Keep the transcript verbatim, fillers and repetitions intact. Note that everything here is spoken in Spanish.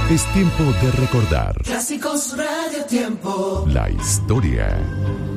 Es tiempo de recordar Clásicos Radio Tiempo. la historia.